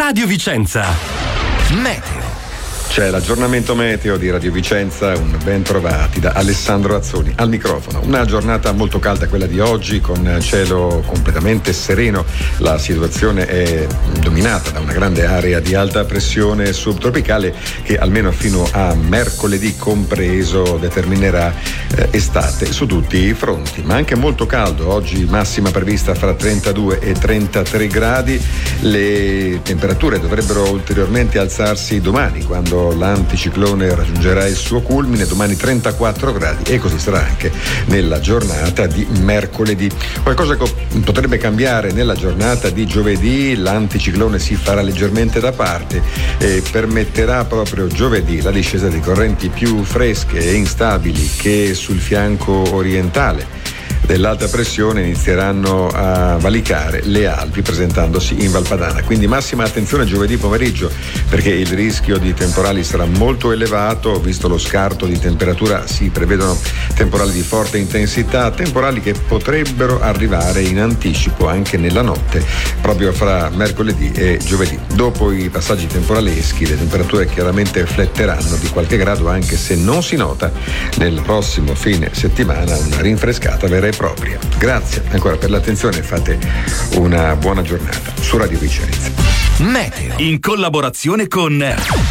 Radio Vicenza. Meteo. C'è l'aggiornamento meteo di Radio Vicenza, un ben trovati da Alessandro Azzoni al microfono. Una giornata molto calda quella di oggi, con cielo completamente sereno. La situazione è dominata da una grande area di alta pressione subtropicale che almeno fino a mercoledì compreso determinerà estate su tutti i fronti, ma anche molto caldo. Oggi massima prevista fra 32 e 33 gradi. Le temperature dovrebbero ulteriormente alzarsi domani, quando l'anticiclone raggiungerà il suo culmine. Domani 34 gradi e così sarà anche nella giornata di mercoledì. Qualcosa potrebbe cambiare nella giornata di giovedì. L'anticiclone si farà leggermente da parte e permetterà proprio giovedì la discesa di correnti più fresche e instabili che sul fianco orientale dell'alta pressione inizieranno a valicare le Alpi, presentandosi in Valpadana. Quindi massima attenzione giovedì pomeriggio, perché il rischio di temporali sarà molto elevato. Visto lo scarto di temperatura, si prevedono temporali di forte intensità, temporali che potrebbero arrivare in anticipo anche nella notte, proprio fra mercoledì e giovedì. Dopo i passaggi temporaleschi, le temperature chiaramente fletteranno di qualche grado, anche se non si nota nel prossimo fine settimana una rinfrescata vera e propria. Grazie ancora per l'attenzione, fate una buona giornata su Radio Vicenza. Meteo, in collaborazione con...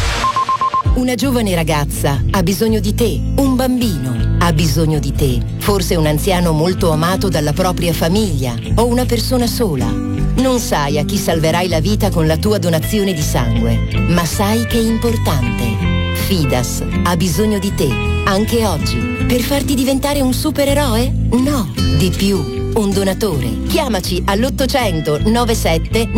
Una giovane ragazza ha bisogno di te, un bambino ha bisogno di te, forse un anziano molto amato dalla propria famiglia o una persona sola. Non sai a chi salverai la vita con la tua donazione di sangue, ma sai che è importante. Fidas ha bisogno di te, anche oggi, per farti diventare un supereroe? No, di più. Un donatore. Chiamaci all'800 97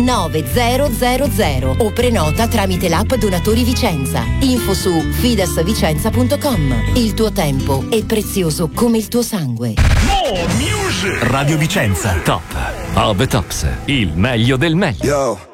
9000 o prenota tramite l'app Donatori Vicenza. Info su fidasvicenza.com. Il tuo tempo è prezioso come il tuo sangue. Radio Vicenza, top of the tops, il meglio del meglio. Yo.